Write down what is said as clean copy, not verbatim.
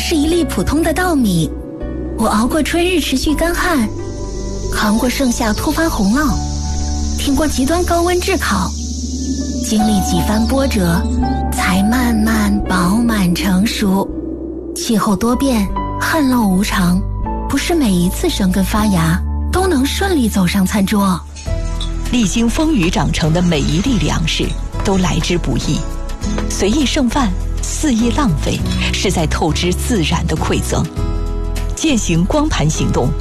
是一粒普通的稻米。我熬过春日持续干旱，扛过盛夏突发洪涝，挺过极端高温炙烤，经历几番波折，才慢慢饱满成熟。气候多变，旱涝无常，不是每一次生根发芽都能顺利走上餐桌。 历经风雨长成的每一粒粮食都来之不易，随意剩饭，肆意浪费，是在透支自然的馈赠。践行光盘行动，